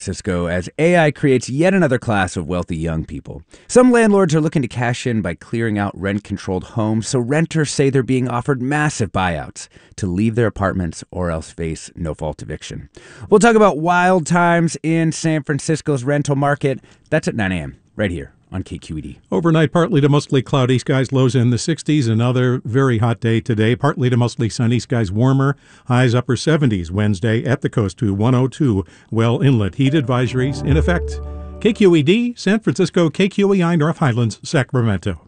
Francisco as AI creates yet another class of wealthy young people. Some landlords are looking to cash in by clearing out rent-controlled homes, so renters say they're being offered massive buyouts to leave their apartments or else face no-fault eviction. We'll talk about wild times in San Francisco's rental market. That's at 9 a.m. right here on KQED. Overnight, partly to mostly cloudy skies, lows in the 60s. Another very hot day today. Partly to mostly sunny skies, warmer, highs upper 70s. Wednesday at the coast to 102 Well Inlet. Heat advisories in effect. KQED, San Francisco, KQEI, North Highlands, Sacramento.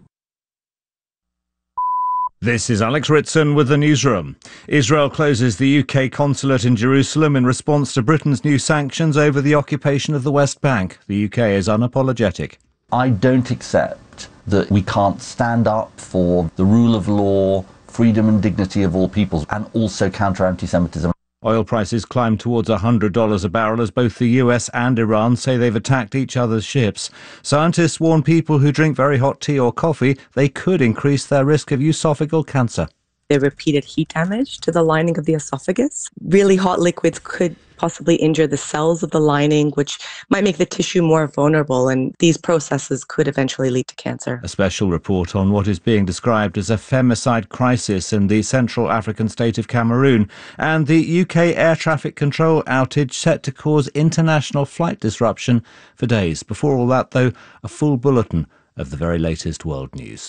This is Alex Ritson with the newsroom. Israel closes the UK consulate in Jerusalem in response to Britain's new sanctions over the occupation of the West Bank. The UK is unapologetic. I don't accept that we can't stand up for the rule of law, freedom and dignity of all peoples, and also counter anti-Semitism. Oil prices climbed towards $100 a barrel as both the US and Iran say they've attacked each other's ships. Scientists warn people who drink very hot tea or coffee they could increase their risk of esophageal cancer. The repeated heat damage to the lining of the esophagus. Really hot liquids could possibly injure the cells of the lining, which might make the tissue more vulnerable, and these processes could eventually lead to cancer. A special report on what is being described as a femicide crisis in the Central African state of Cameroon, and the UK air traffic control outage set to cause international flight disruption for days. Before all that, though, a full bulletin of the very latest world news.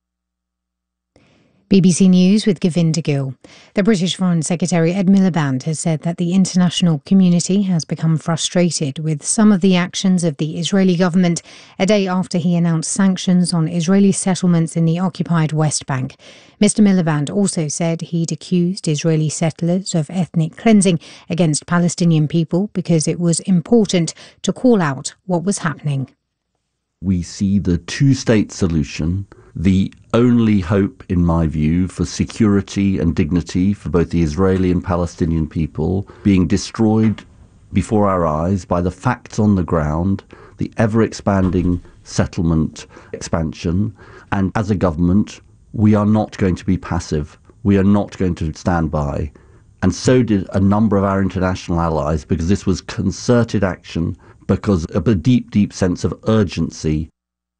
BBC News with Govinda Gill. The British Foreign Secretary Ed Miliband has said that the international community has become frustrated with some of the actions of the Israeli government a day after he announced sanctions on Israeli settlements in the occupied West Bank. Mr. Miliband also said he'd accused Israeli settlers of ethnic cleansing against Palestinian people because it was important to call out what was happening. We see the two-state solution, the only hope, in my view, for security and dignity for both the Israeli and Palestinian people, being destroyed before our eyes by the facts on the ground, the ever-expanding settlement expansion. And as a government, we are not going to be passive. We are not going to stand by. And so did a number of our international allies, because this was concerted action, because of a deep, deep sense of urgency.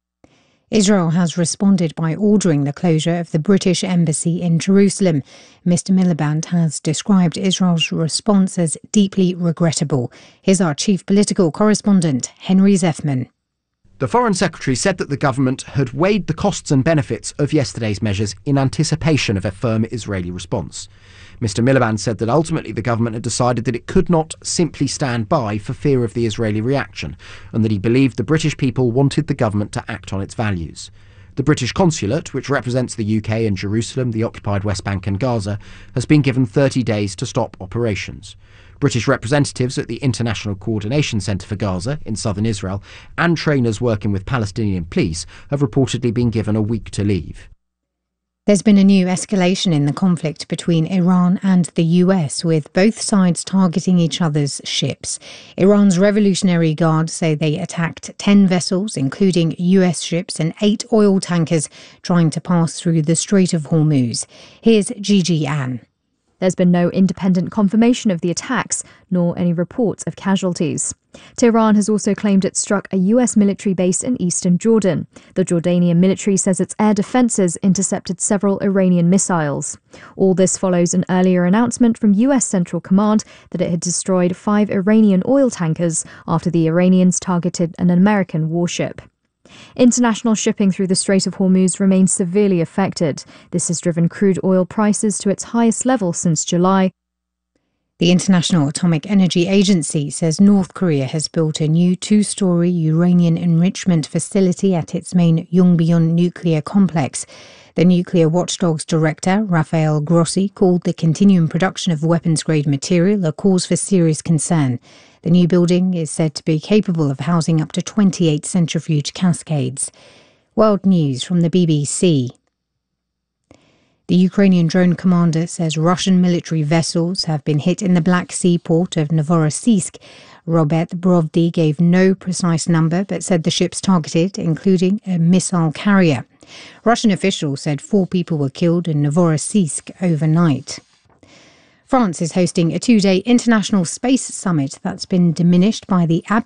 Israel has responded by ordering the closure of the British embassy in Jerusalem. Mr. Miliband has described Israel's response as deeply regrettable. Here's our chief political correspondent, Henry Zeffman. The Foreign Secretary said that the government had weighed the costs and benefits of yesterday's measures in anticipation of a firm Israeli response. Mr. Miliband said that ultimately the government had decided that it could not simply stand by for fear of the Israeli reaction, and that he believed the British people wanted the government to act on its values. The British consulate, which represents the UK in Jerusalem, the occupied West Bank and Gaza, has been given 30 days to stop operations. British representatives at the International Coordination Centre for Gaza in southern Israel and trainers working with Palestinian police have reportedly been given a week to leave. There's been a new escalation in the conflict between Iran and the US, with both sides targeting each other's ships. Iran's Revolutionary Guard say they attacked 10 vessels, including US ships and 8 oil tankers, trying to pass through the Strait of Hormuz. Here's Gigi Ann. There's been no independent confirmation of the attacks, nor any reports of casualties. Tehran has also claimed it struck a US military base in eastern Jordan. The Jordanian military says its air defences intercepted several Iranian missiles. All this follows an earlier announcement from US Central Command that it had destroyed 5 Iranian oil tankers after the Iranians targeted an American warship. International shipping through the Strait of Hormuz remains severely affected. This has driven crude oil prices to its highest level since July. The International Atomic Energy Agency says North Korea has built a new 2-story uranium enrichment facility at its main Yongbyon nuclear complex. The nuclear watchdog's director, Rafael Grossi, called the continuing production of weapons-grade material a cause for serious concern. The new building is said to be capable of housing up to 28 centrifuge cascades. World News from the BBC. The Ukrainian drone commander says Russian military vessels have been hit in the Black Sea port of Novorossiysk. Robert Brovdi gave no precise number, but said the ships targeted, including a missile carrier. Russian officials said 4 people were killed in Novorossiysk overnight. France is hosting a 2-day international space summit that's been diminished by the